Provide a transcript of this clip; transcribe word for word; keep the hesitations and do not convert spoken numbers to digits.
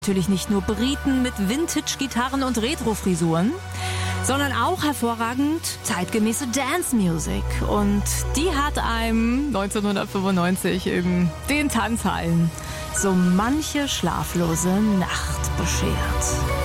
Natürlich nicht nur Briten mit Vintage-Gitarren und Retro-Frisuren, sondern auch hervorragend zeitgemäße Dance-Music. Und die hat einem neunzehnhundertfünfundneunzig in den Tanzhallen so manche schlaflose Nacht beschert.